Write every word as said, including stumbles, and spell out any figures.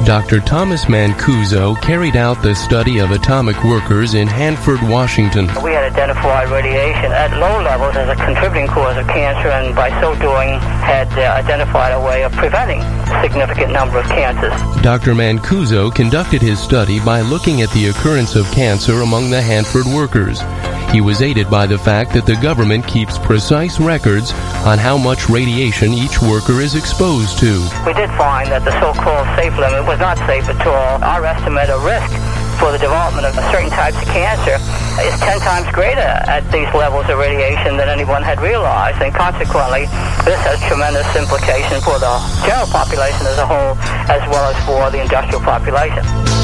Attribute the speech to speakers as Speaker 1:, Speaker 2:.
Speaker 1: Doctor Thomas Mancuso carried out the study of atomic workers in Hanford, Washington.
Speaker 2: We had identified radiation at low levels as a contributing cause of cancer, and by so doing had uh, identified a way of preventing a significant number of cancers.
Speaker 1: Doctor Mancuso conducted his study by looking at the occurrence of cancer among the Hanford workers. He was aided by the fact that the government keeps precise records on how much radiation each worker is exposed to.
Speaker 2: We did find that the so-called safe limit was not safe at all. Our estimate of risk for the development of certain types of cancer is ten times greater at these levels of radiation than anyone had realized, and consequently this has tremendous implications for the general population as a whole, as well as for the industrial population.